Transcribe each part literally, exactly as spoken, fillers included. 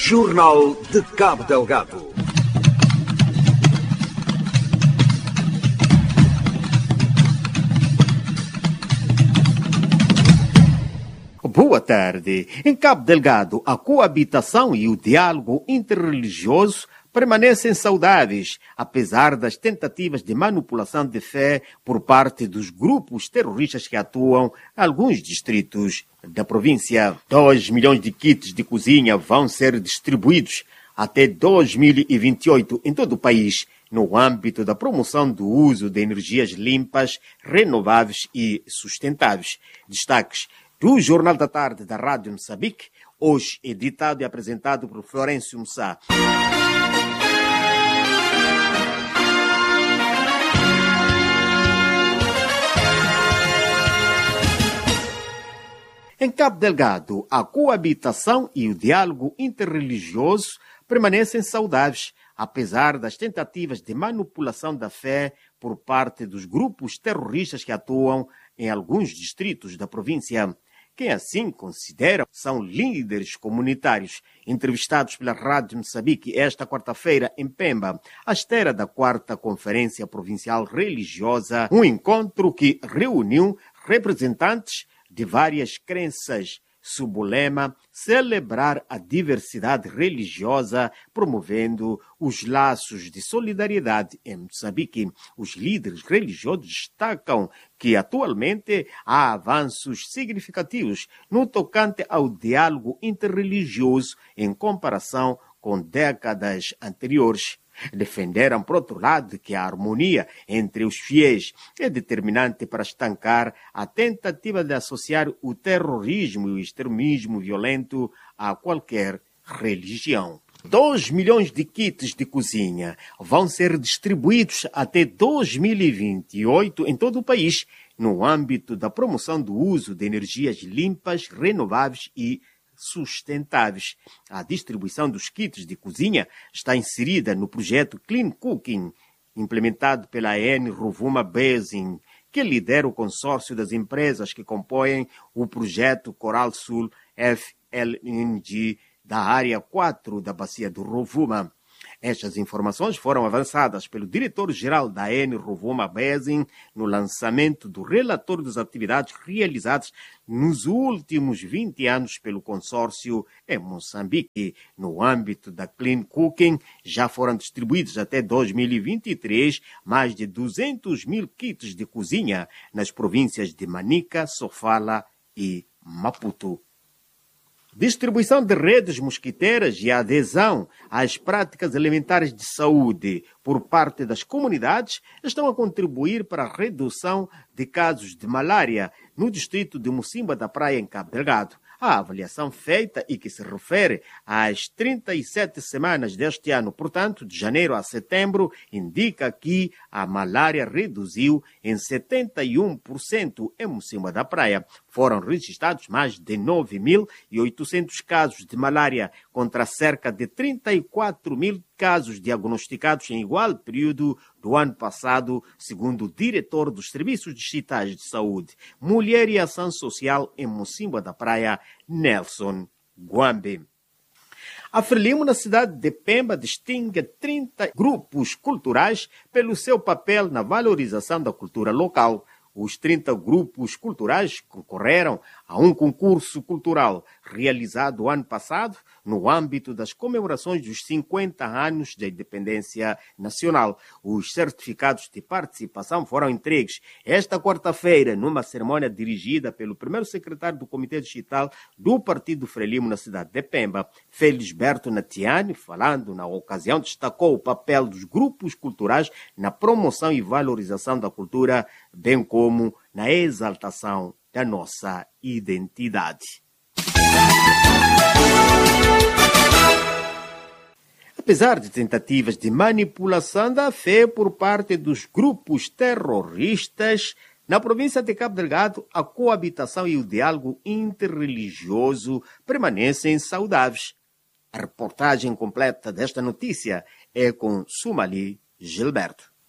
Jornal de Cabo Delgado. Boa tarde. Em Cabo Delgado, a coabitação e o diálogo interreligioso permanecem saudáveis, apesar das tentativas de manipulação de fé por parte dos grupos terroristas que atuam em alguns distritos da província. Dois milhões de kits de cozinha vão ser distribuídos até dois mil e vinte e oito em todo o país, no âmbito da promoção do uso de energias limpas, renováveis e sustentáveis. Destaques do Jornal da Tarde da Rádio Moçambique, hoje editado e apresentado por Florencio Mussá. Em Cabo Delgado, a coabitação e o diálogo interreligioso permanecem saudáveis, apesar das tentativas de manipulação da fé por parte dos grupos terroristas que atuam em alguns distritos da província. Quem assim considera são líderes comunitários, entrevistados pela Rádio Moçambique esta quarta-feira em Pemba, à esteira da quarta Conferência Provincial Religiosa, um encontro que reuniu representantes de várias crenças, sob o lema celebrar a diversidade religiosa, promovendo os laços de solidariedade em Moçambique. Os líderes religiosos destacam que atualmente há avanços significativos no tocante ao diálogo interreligioso em comparação com décadas anteriores. Defenderam, por outro lado, que a harmonia entre os fiéis é determinante para estancar a tentativa de associar o terrorismo e o extremismo violento a qualquer religião. Dois milhões de kits de cozinha vão ser distribuídos até dois mil e vinte e oito em todo o país, no âmbito da promoção do uso de energias limpas, renováveis e sustentáveis. A distribuição dos kits de cozinha está inserida no projeto Clean Cooking, implementado pela A N Rovuma Basin, que lidera o consórcio das empresas que compõem o projeto Coral Sul F L N G da área quatro da Bacia do Rovuma. Estas informações foram avançadas pelo diretor-geral da A N Rovuma Basin no lançamento do relatório das atividades realizadas nos últimos vinte anos pelo consórcio em Moçambique. No âmbito da Clean Cooking, já foram distribuídos até dois mil e vinte e três mais de duzentos mil kits de cozinha nas províncias de Manica, Sofala e Maputo. Distribuição de redes mosquiteiras e adesão às práticas elementares de saúde por parte das comunidades estão a contribuir para a redução de casos de malária no distrito de Mocimba da Praia, em Cabo Delgado. A avaliação feita e que se refere às trinta e sete semanas deste ano, portanto, de janeiro a setembro, indica que a malária reduziu em setenta e um por cento em Mocimba da Praia. Foram registrados mais de nove mil e oitocentos casos de malária, contra cerca de trinta e quatro mil casos diagnosticados em igual período do ano passado, segundo o diretor dos Serviços Distritais de Saúde, Mulher e Ação Social em Mocimba da Praia, Nelson Guambe. A Frelimo, na cidade de Pemba, distingue trinta grupos culturais pelo seu papel na valorização da cultura local. Os trinta grupos culturais concorreram a um concurso cultural realizado ano passado no âmbito das comemorações dos cinquenta anos da independência nacional. Os certificados de participação foram entregues esta quarta-feira numa cerimônia dirigida pelo primeiro secretário do Comitê Distrital do Partido Frelimo na cidade de Pemba, Felisberto Natiani. Falando na ocasião, destacou o papel dos grupos culturais na promoção e valorização da cultura, bem como na exaltação da nossa identidade. Apesar de tentativas de manipulação da fé por parte dos grupos terroristas, na província de Cabo Delgado, a coabitação e o diálogo interreligioso permanecem saudáveis. A reportagem completa desta notícia é com Sumali Gilberto.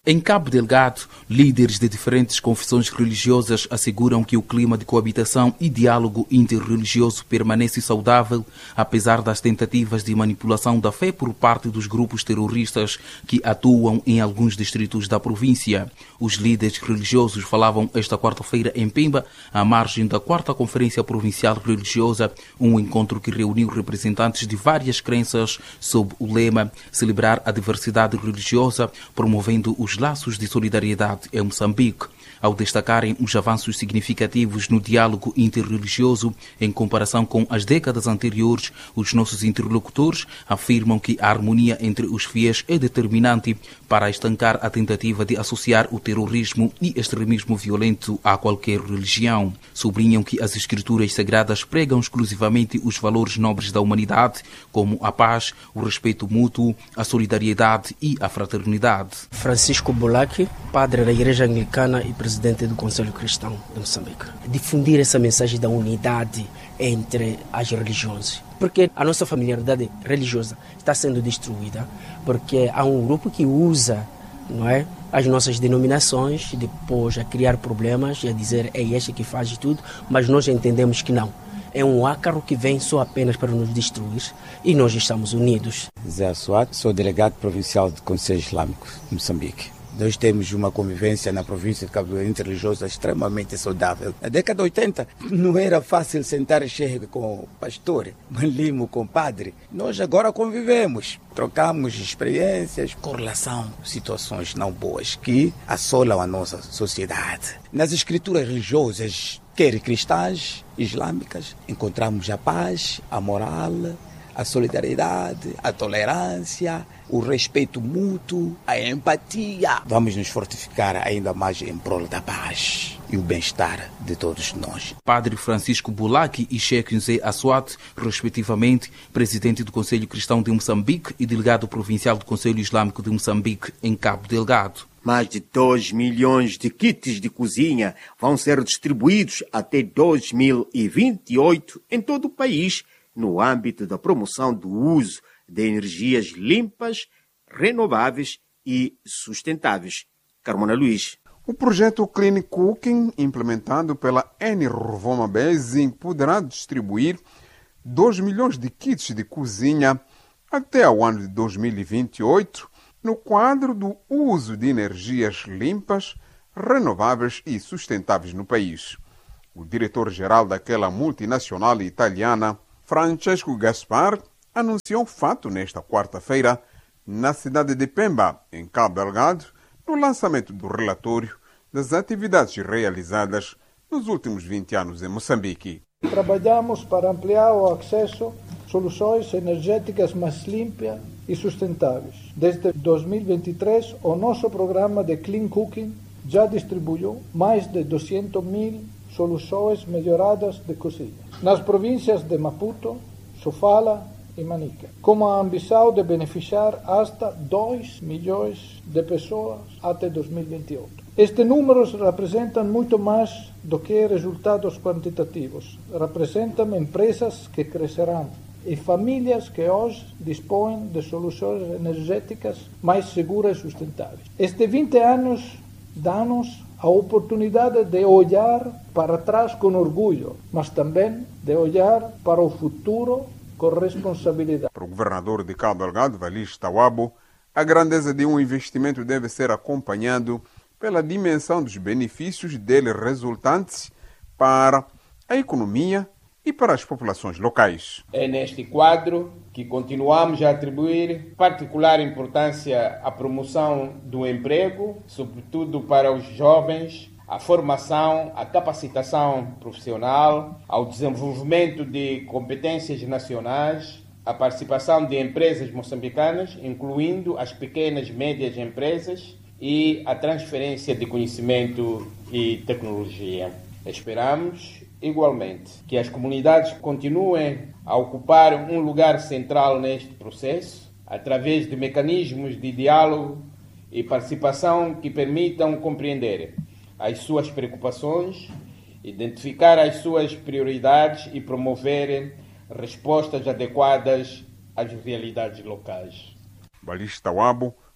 Em Cabo Delgado, líderes de diferentes confissões religiosas asseguram que o clima de coabitação e diálogo interreligioso permanece saudável, apesar das tentativas de manipulação da fé por parte dos grupos terroristas que atuam em alguns distritos da província. Os líderes religiosos falavam esta quarta-feira em Pemba, à margem da quarta Conferência Provincial Religiosa, um encontro que reuniu representantes de várias crenças sob o lema "Celebrar a diversidade religiosa, promovendo os laços de solidariedade em Moçambique", ao destacarem os avanços significativos no diálogo interreligioso em comparação com as décadas anteriores. Os nossos interlocutores afirmam que a harmonia entre os fiéis é determinante para estancar a tentativa de associar o terrorismo e extremismo violento a qualquer religião. Sublinham que as escrituras sagradas pregam exclusivamente os valores nobres da humanidade, como a paz, o respeito mútuo, a solidariedade e a fraternidade. Francisco Boulaki, padre da Igreja Anglicana e presidente do Conselho Cristão de Moçambique. Difundir essa mensagem da unidade entre as religiões. Porque a nossa familiaridade religiosa está sendo destruída, porque há um grupo que usa, não é, as nossas denominações depois a criar problemas e a dizer é este que faz tudo, mas nós entendemos que não. É um ácaro que vem só apenas para nos destruir e nós estamos unidos. Zé Assuat, sou delegado provincial do Conselho Islâmico de Moçambique. Nós temos uma convivência na província de Cabo Delgado interreligiosa extremamente saudável. Na década de oitenta não era fácil sentar e chegar com o pastor, limo com o padre. Nós agora convivemos, trocamos experiências com relação a situações não boas que assolam a nossa sociedade. Nas escrituras religiosas, quer cristãs, islâmicas, encontramos a paz, a moral, a solidariedade, a tolerância, o respeito mútuo, a empatia. Vamos nos fortificar ainda mais em prol da paz e o bem-estar de todos nós. Padre Francisco Boulaki e Sheikh Zé Assuat, respectivamente, presidente do Conselho Cristão de Moçambique e delegado provincial do Conselho Islâmico de Moçambique em Cabo Delgado. Mais de dois milhões de kits de cozinha vão ser distribuídos até dois mil e vinte e oito em todo o país, no âmbito da promoção do uso de energias limpas, renováveis e sustentáveis. Carmona Luís. O projeto Clean Cooking, implementado pela Enervoma Basing, poderá distribuir dois milhões de kits de cozinha até o ano de dois mil e vinte e oito, no quadro do uso de energias limpas, renováveis e sustentáveis no país. O diretor-geral daquela multinacional italiana, Francesco Gaspar, anunciou o fato nesta quarta-feira na cidade de Pemba, em Cabo Delgado, no lançamento do relatório das atividades realizadas nos últimos vinte anos em Moçambique. Trabalhamos para ampliar o acesso a soluções energéticas mais limpas e sustentáveis. Desde dois mil e vinte e três, o nosso programa de Clean Cooking já distribuiu mais de duzentas mil soluções melhoradas de cozinha nas províncias de Maputo, Sofala e Manica, com a ambição de beneficiar hasta dois milhões de pessoas até dois mil e vinte e oito. Estes números representam muito mais do que resultados quantitativos. Representam empresas que crescerão e famílias que hoje dispõem de soluções energéticas mais seguras e sustentáveis. Estes vinte anos dão-nos a oportunidade de olhar para trás com orgulho, mas também de olhar para o futuro com responsabilidade. Para o governador de Cabo Delgado, Valis Tawabo, a grandeza de um investimento deve ser acompanhado pela dimensão dos benefícios dele resultantes para a economia e para as populações locais. É neste quadro que continuamos a atribuir particular importância à promoção do emprego, sobretudo para os jovens, à formação, à capacitação profissional, ao desenvolvimento de competências nacionais, à participação de empresas moçambicanas, incluindo as pequenas e médias empresas, e a transferência de conhecimento e tecnologia. Esperamos, igualmente, que as comunidades continuem a ocupar um lugar central neste processo, através de mecanismos de diálogo e participação que permitam compreender as suas preocupações, identificar as suas prioridades e promover respostas adequadas às realidades locais. Valis Tawabo,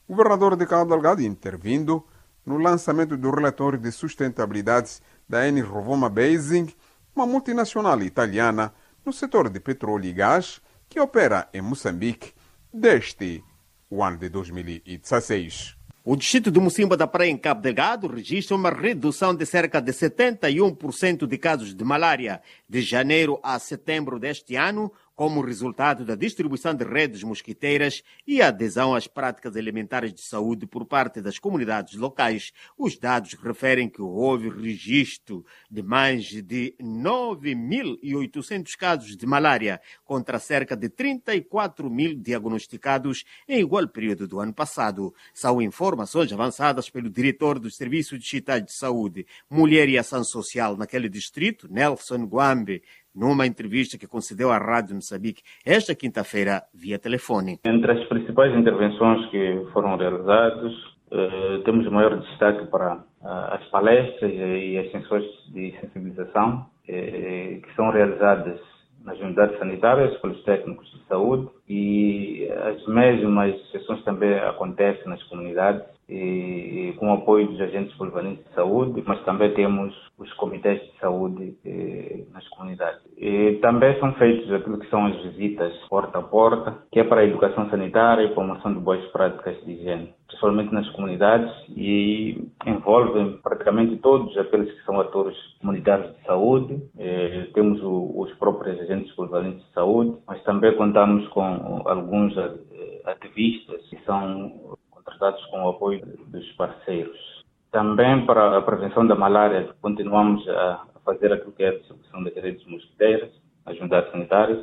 O governador de Cabo Delgado, intervindo no lançamento do relatório de sustentabilidade da Eni Rovuma Basing, uma multinacional italiana no setor de petróleo e gás que opera em Moçambique desde o ano de dois mil e dezesseis. O distrito do Mocimboa da Praia, em Cabo Delgado, registra uma redução de cerca de setenta e um por cento de casos de malária de janeiro a setembro deste ano, como resultado da distribuição de redes mosquiteiras e a adesão às práticas elementares de saúde por parte das comunidades locais. Os dados referem que houve registro de mais de nove mil e oitocentos casos de malária, contra cerca de trinta e quatro mil diagnosticados em igual período do ano passado. São informações avançadas pelo diretor dos Serviços Distritais de Saúde, Mulher e Ação Social naquele distrito, Nelson Guambe, numa entrevista que concedeu à Rádio Moçambique esta quinta-feira via telefone. Entre as principais intervenções que foram realizadas, eh, temos maior destaque para ah, as palestras e as sessões de sensibilização eh, que são realizadas nas unidades sanitárias pelos técnicos de saúde, e as mesmas sessões também acontecem nas comunidades e, com o apoio dos agentes polivalentes de saúde, mas também temos os comitês de saúde eh, nas comunidades. E também são feitos aquilo que são as visitas porta a porta, que é para a educação sanitária e promoção de boas práticas de higiene, principalmente nas comunidades, e envolvem praticamente todos aqueles que são atores comunitários de saúde. Eh, temos o, os próprios agentes polivalentes de saúde, mas também contamos com alguns ativistas que são contratados com o apoio dos parceiros. Também para a prevenção da malária, continuamos a fazer aquilo que é a distribuição das redes mosquiteiras nas unidades sanitárias,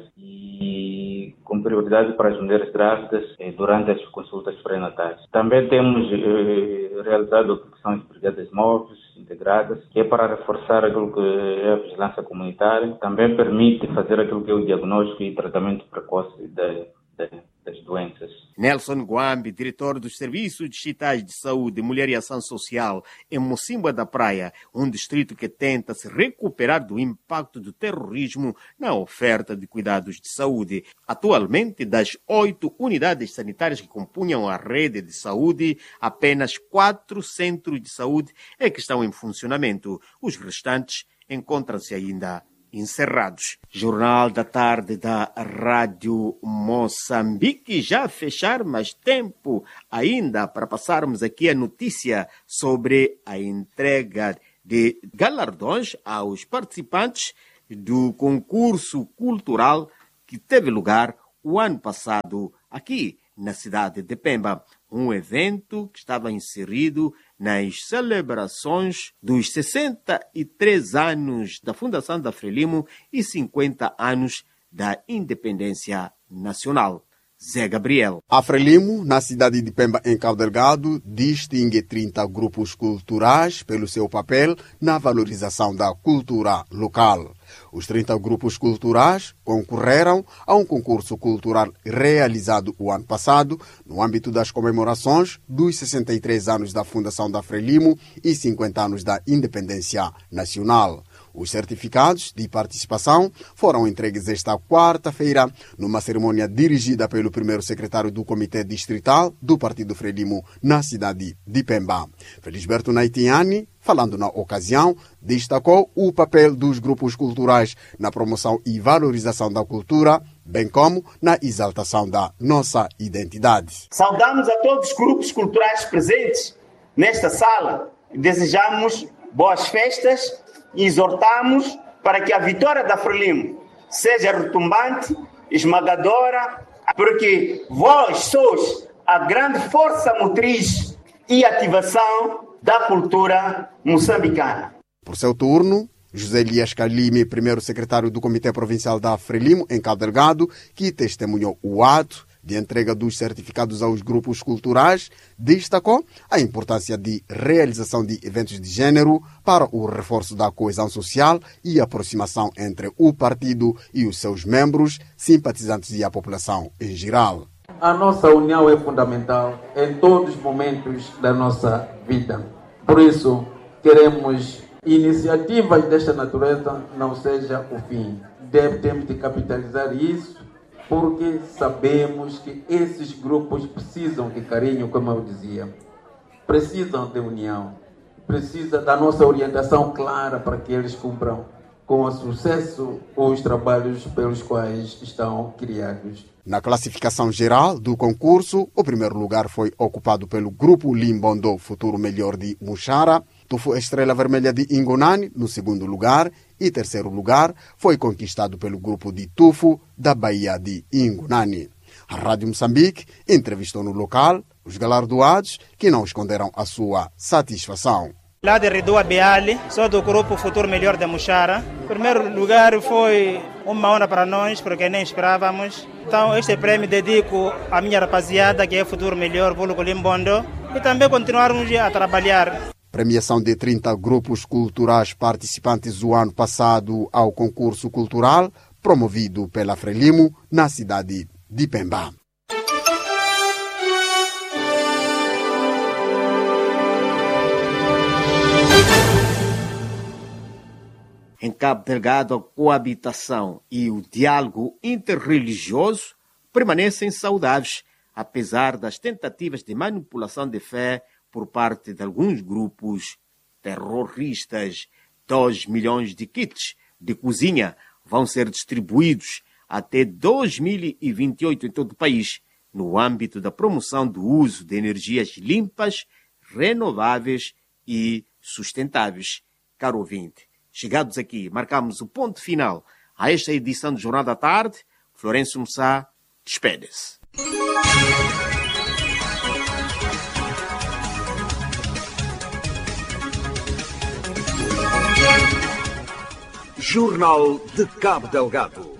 e com prioridade para as mulheres grávidas eh, durante as consultas pré-natais. Também temos eh, realizado o que são as brigadas móveis integradas, que é para reforçar aquilo que é a vigilância comunitária. Também permite fazer aquilo que é o diagnóstico e tratamento precoce de, de, das doenças. Nelson Guambe, diretor dos Serviços Distritais de Saúde, Mulher e Ação Social em Mocimboa da Praia, um distrito que tenta se recuperar do impacto do terrorismo na oferta de cuidados de saúde. Atualmente, das oito unidades sanitárias que compunham a rede de saúde, apenas quatro centros de saúde é que estão em funcionamento. Os restantes encontram-se ainda encerrados. Jornal da Tarde da Rádio Moçambique. Já a fechar, mais tempo ainda para passarmos aqui a notícia sobre a entrega de galardões aos participantes do concurso cultural que teve lugar o ano passado aqui na cidade de Pemba. Um evento que estava inserido nas celebrações dos sessenta e três anos da fundação da Frelimo e cinquenta anos da independência nacional. Zé Gabriel. A Frelimo, na cidade de Pemba, em Cabo Delgado, distingue trinta grupos culturais pelo seu papel na valorização da cultura local. Os trinta grupos culturais concorreram a um concurso cultural realizado o ano passado no âmbito das comemorações dos sessenta e três anos da fundação da Frelimo e cinquenta anos da independência nacional. Os certificados de participação foram entregues esta quarta-feira numa cerimônia dirigida pelo primeiro secretário do Comitê Distrital do Partido Frelimo na cidade de Pemba. Felisberto Naitiani, falando na ocasião, destacou o papel dos grupos culturais na promoção e valorização da cultura, bem como na exaltação da nossa identidade. Saudamos a todos os grupos culturais presentes nesta sala. Desejamos boas festas e exortamos para que a vitória da Frelimo seja retumbante, esmagadora, porque vós sois a grande força motriz e ativação da cultura moçambicana. Por seu turno, José Elias Calime, primeiro secretário do Comitê Provincial da Frelimo, em Cabo Delgado, que testemunhou o ato de entrega dos certificados aos grupos culturais, destacou a importância de realização de eventos de gênero para o reforço da coesão social e aproximação entre o partido e os seus membros, simpatizantes e a população em geral. A nossa união é fundamental em todos os momentos da nossa vida. Por isso, queremos iniciativas desta natureza não seja o fim. Deve, temos de capitalizar isso porque sabemos que esses grupos precisam de carinho, como eu dizia, precisam de união, precisam da nossa orientação clara para que eles cumpram com sucesso os trabalhos pelos quais estão criados. Na classificação geral do concurso, o primeiro lugar foi ocupado pelo Grupo Limbondo Futuro Melhor de Muxara, Tufo Estrela Vermelha de Ingonani, no segundo lugar, e terceiro lugar foi conquistado pelo Grupo de Tufo da Bahia de Ingonani. A Rádio Moçambique entrevistou no local os galardoados que não esconderam a sua satisfação. Lá de Redua Beale, sou do Grupo Futuro Melhor de Muxara. O primeiro lugar foi uma honra para nós, porque nem esperávamos. Então, este prêmio dedico à minha rapaziada, que é Futuro Melhor, Vulgo Limbondo, e também continuarmos a trabalhar. Premiação de trinta grupos culturais participantes do ano passado ao concurso cultural, promovido pela Frelimo, na cidade de Pemba. Em Cabo Delgado, a coabitação e o diálogo interreligioso permanecem saudáveis, apesar das tentativas de manipulação de fé por parte de alguns grupos terroristas. Dois milhões de kits de cozinha vão ser distribuídos até dois mil e vinte e oito em todo o país, no âmbito da promoção do uso de energias limpas, renováveis e sustentáveis. Caro ouvinte, chegados aqui, marcamos o ponto final a esta edição do Jornal da Tarde. Florencio Mussá despede-se. Jornal de Cabo Delgado.